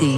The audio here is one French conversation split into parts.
Balado.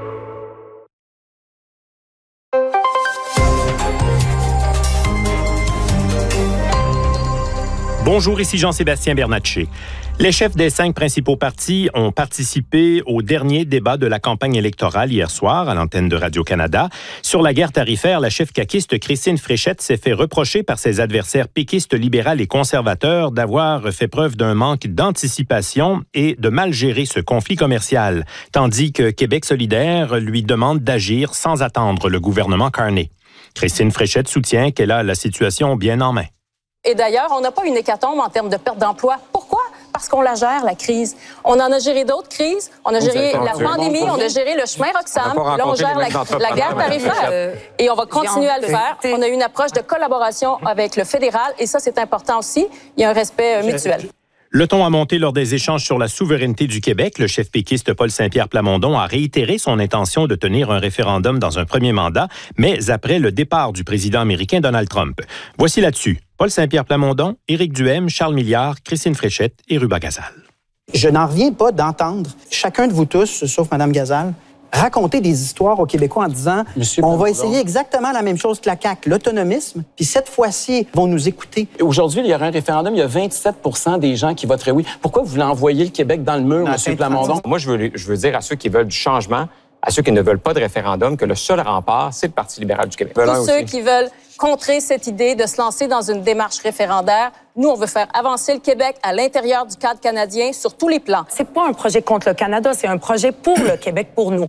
Bonjour, ici Jean-Sébastien Bernatchez. Les chefs des 5 principaux partis ont participé au dernier débat de la campagne électorale hier soir à l'antenne de Radio-Canada. Sur la guerre tarifaire, la chef caquiste Christine Fréchette s'est fait reprocher par ses adversaires péquistes, libérales et conservateurs d'avoir fait preuve d'un manque d'anticipation et de mal gérer ce conflit commercial, tandis que Québec solidaire lui demande d'agir sans attendre le gouvernement Carney. Christine Fréchette soutient qu'elle a la situation bien en main. Et d'ailleurs, on n'a pas une hécatombe en termes de perte d'emploi. Pourquoi? Parce qu'on la gère, la crise. On en a géré d'autres crises. On a géré la pandémie, on a géré le chemin Roxham. Là, on gère la guerre tarifaire. Et on va continuer à le faire. On a une approche de collaboration avec le fédéral. Et ça, c'est important aussi. Il y a un respect mutuel. Le ton a monté lors des échanges sur la souveraineté du Québec. Le chef péquiste Paul Saint-Pierre Plamondon a réitéré son intention de tenir un référendum dans un premier mandat, mais après le départ du président américain Donald Trump. Voici là-dessus Paul Saint-Pierre Plamondon, Éric Duhem, Charles Milliard, Christine Fréchette et Ruba Gazal. Je n'en reviens pas d'entendre chacun de vous tous, sauf Mme Gazal, raconter des histoires aux Québécois en disant on va essayer exactement la même chose que la CAQ, l'autonomisme, puis cette fois-ci, ils vont nous écouter. Aujourd'hui, il y aura un référendum, il y a 27 % des gens qui voteraient oui. Pourquoi vous voulez envoyer le Québec dans le mur, M. Plamondon? Moi, je veux dire à ceux qui veulent du changement, à ceux qui ne veulent pas de référendum, que le seul rempart, c'est le Parti libéral du Québec. Tous ceux qui veulent contrer cette idée de se lancer dans une démarche référendaire, nous, on veut faire avancer le Québec à l'intérieur du cadre canadien sur tous les plans. C'est pas un projet contre le Canada, c'est un projet pour le Québec, pour nous.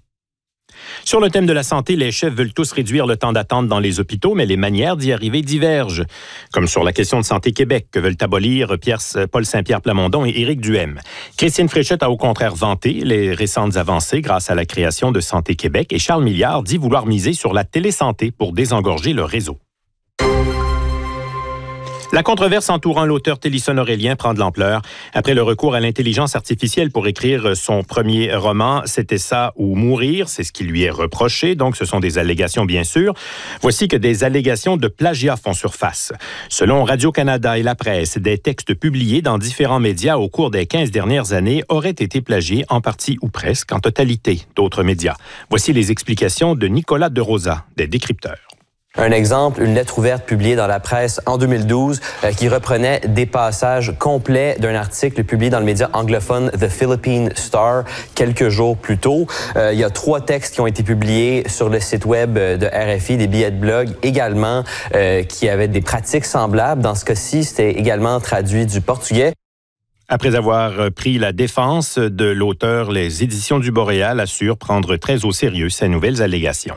Sur le thème de la santé, les chefs veulent tous réduire le temps d'attente dans les hôpitaux, mais les manières d'y arriver divergent. Comme sur la question de Santé Québec, que veulent abolir Paul Saint-Pierre Plamondon et Éric Duhem. Christine Fréchette a au contraire vanté les récentes avancées grâce à la création de Santé Québec et Charles Milliard dit vouloir miser sur la télésanté pour désengorger le réseau. La controverse entourant l'auteur Télisson Aurélien prend de l'ampleur. Après le recours à l'intelligence artificielle pour écrire son premier roman, C'était ça ou mourir, c'est ce qui lui est reproché, donc ce sont des allégations bien sûr. Voici que des allégations de plagiat font surface. Selon Radio-Canada et la presse, des textes publiés dans différents médias au cours des 15 dernières années auraient été plagiés en partie ou presque en totalité d'autres médias. Voici les explications de Nicolas De Rosa, des Décrypteurs. Un exemple, une lettre ouverte publiée dans la presse en 2012 qui reprenait des passages complets d'un article publié dans le média anglophone The Philippine Star quelques jours plus tôt. Il y a 3 textes qui ont été publiés sur le site web de RFI, des billets de blog également qui avaient des pratiques semblables. Dans ce cas-ci, c'était également traduit du portugais. Après avoir pris la défense de l'auteur, les Éditions du Boréal assurent prendre très au sérieux ces nouvelles allégations.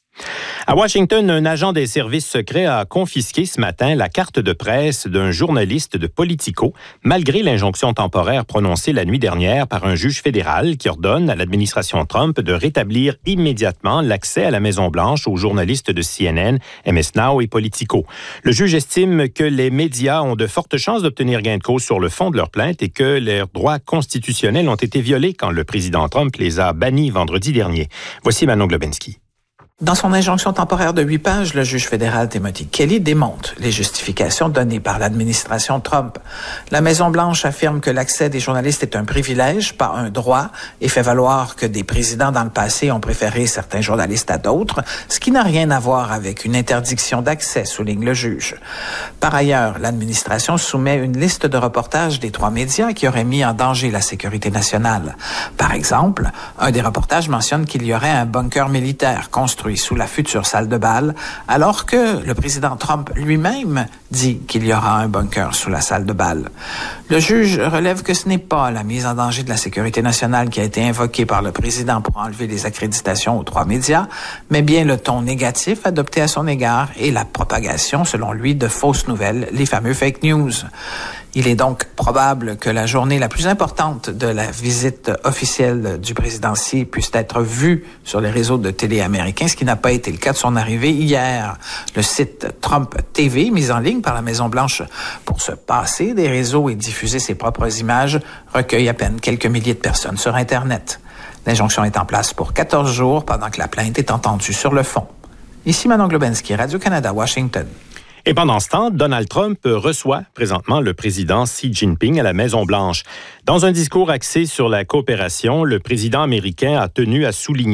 À Washington, un agent des services secrets a confisqué ce matin la carte de presse d'un journaliste de Politico, malgré l'injonction temporaire prononcée la nuit dernière par un juge fédéral qui ordonne à l'administration Trump de rétablir immédiatement l'accès à la Maison-Blanche aux journalistes de CNN, MS Now et Politico. Le juge estime que les médias ont de fortes chances d'obtenir gain de cause sur le fond de leur plainte et que leurs droits constitutionnels ont été violés quand le président Trump les a bannis vendredi dernier. Voici Manon Globensky. Dans son injonction temporaire de 8 pages, le juge fédéral Timothy Kelly démonte les justifications données par l'administration Trump. La Maison-Blanche affirme que l'accès des journalistes est un privilège, pas un droit, et fait valoir que des présidents dans le passé ont préféré certains journalistes à d'autres, ce qui n'a rien à voir avec une interdiction d'accès, souligne le juge. Par ailleurs, l'administration soumet une liste de reportages des 3 médias qui auraient mis en danger la sécurité nationale. Par exemple, un des reportages mentionne qu'il y aurait un bunker militaire construit sous la future salle de bal, alors que le président Trump lui-même dit qu'il y aura un bunker sous la salle de bal. Le juge relève que ce n'est pas la mise en danger de la sécurité nationale qui a été invoquée par le président pour enlever les accréditations aux 3 médias, mais bien le ton négatif adopté à son égard et la propagation, selon lui, de fausses nouvelles, les fameux fake news. Il est donc probable que la journée la plus importante de la visite officielle du président Xi puisse être vue sur les réseaux de télé américains, ce qui n'a pas été le cas de son arrivée hier. Le site Trump TV, mis en ligne par la Maison-Blanche pour se passer des réseaux et diffuser ses propres images, recueille à peine quelques milliers de personnes sur Internet. L'injonction est en place pour 14 jours pendant que la plainte est entendue sur le fond. Ici Manon Globensky, Radio-Canada, Washington. Et pendant ce temps, Donald Trump reçoit présentement le président Xi Jinping à la Maison-Blanche. Dans un discours axé sur la coopération, le président américain a tenu à souligner